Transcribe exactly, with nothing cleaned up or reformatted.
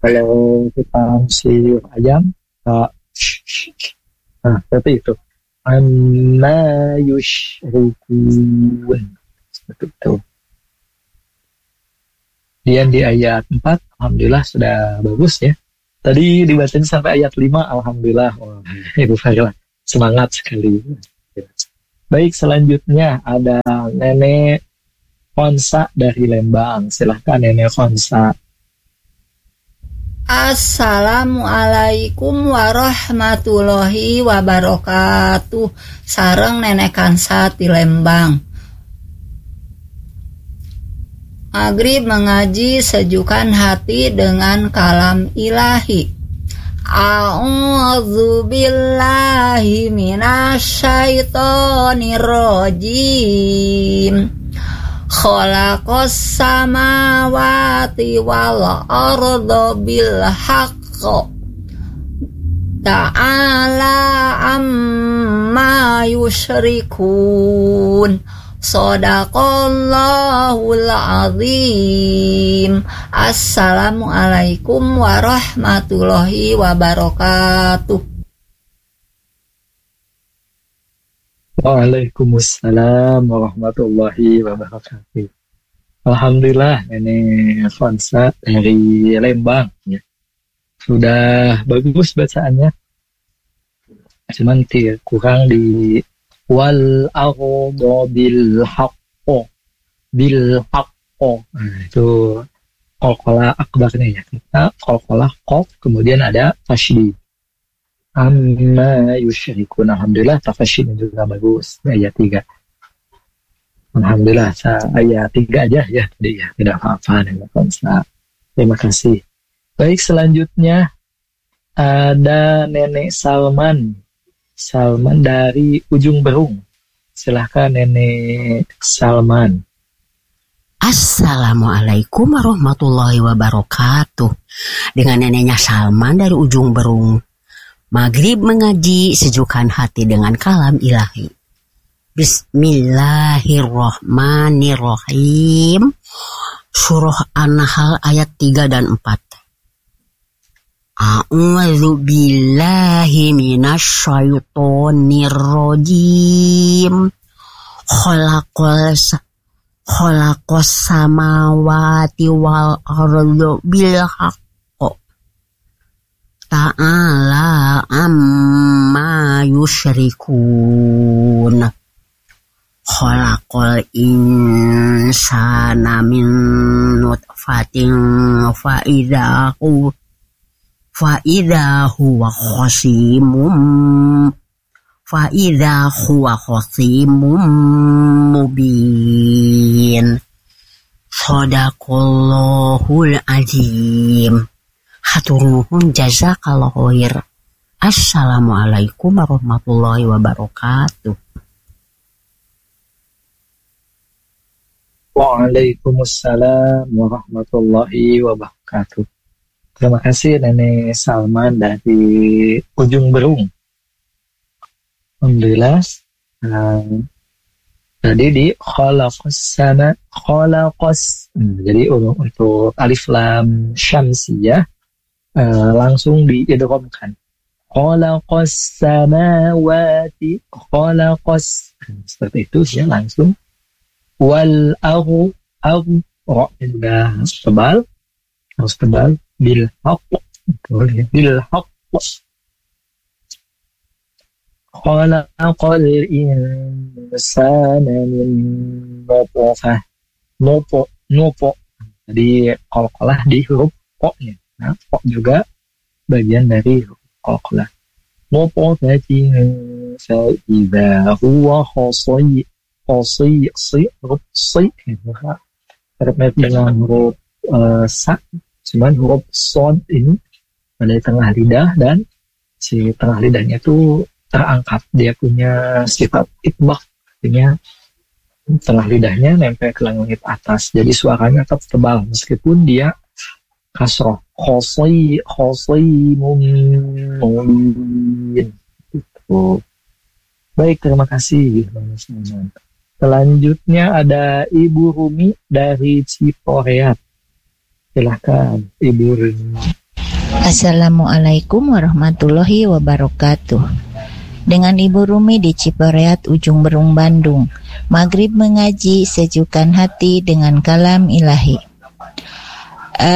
Kalau kita sayur ayam, uh, nah seperti itu. Amma yushrikun. Seperti itu. Kemudian di ayat empat, alhamdulillah sudah bagus ya. Tadi dibacain sampai ayat lima, alhamdulillah. Wah, Ibu Farila semangat sekali. Baik, selanjutnya ada Nenek Konsa dari Lembang. Silahkan Nenek Konsa. Assalamualaikum warahmatullahi wabarakatuh. Sareng Nenek Konsa di Lembang. Maghrib mengaji sejukan hati dengan kalam ilahi. A'udzu billahi minasyaitonir rajim. Khalaqas samawati wal arda bil haqq. Ta'ala amma yusyrikun. Shadaqallahul azim. Assalamualaikum warahmatullahi wabarakatuh. Waalaikumsalam warahmatullahi wabarakatuh. Alhamdulillah, Nenek Fonsa dari Lembang ya. Sudah bagus bacaannya. Cuman kurang di wal arda bil haqqo bil haqqo. Nah, itu qalqalah akbarnya ya. Kita qalqalah qaf kemudian ada tasydid. Amma yusyrikun. Alhamdulillah tafasyinya juga bagus. Ayat tiga. Alhamdulillah ayat tiga aja ya tadi ya. Tidak apa-apa. Terima kasih. Baik, selanjutnya ada Nenek Salman. Salman dari Ujung Berung. Silahkan Nenek Salman. Assalamualaikum warahmatullahi wabarakatuh. Dengan neneknya Salman dari Ujung Berung. Maghrib mengaji sejukan hati dengan kalam ilahi. Bismillahirrahmanirrahim. Surah An-Nahl ayat tiga dan empat. A'udzu billahi minasyaitonir rajim. Khalaqas khalaqas samawati wal arda bil haqq. Ta'ala amma yusyrikun. Khalaqal insana min nutfatin fa'idahu fa'idahu wa khasimun fa'idahu wa khasimun mubin. Shadaqallahul azim. Hatur nuhun, jazakallahu khair. Assalamualaikum warahmatullahi wabarakatuh. Waalaikumsalam warahmatullahi wabarakatuh. Terima kasih Nenek Salman dari Ujung Berung. Alhamdulillah. Um, tadi di khalaqas sama khalaqas. Hmm, jadi untuk alif lam syamsiyah Uh, langsung diidghamkan. Khalaqas samawati khalaqas. Seperti itu ya, langsung. Wal ardu ardu sudah tebal, harus tebal. Bil haqq, bil haqq. Khalaqal insana min nutfah. Nutfah, nutfah. Jadi qalqalah di huruf q-nya. Nah, kok juga bagian dari qalqalah. Nutfatin fa'idha huwa khasyi khasyi si huruf si terkait dengan huruf uh, sa, cuman huruf sod ini pada tengah lidah dan si tengah lidahnya itu terangkat. Dia punya sifat itbaq, artinya tengah lidahnya nempel ke langit atas, jadi suaranya tetap tebal meskipun dia kasroh. Khosai khosai mubin. Gitu. Baik, terima kasih. Selanjutnya ada Ibu Rumi dari Ciporeat. Silahkan Ibu Rumi. Assalamualaikum warahmatullahi wabarakatuh. Dengan Ibu Rumi di Cipereat, Ujung Berung, Bandung. Maghrib mengaji, sejukkan hati dengan kalam ilahi.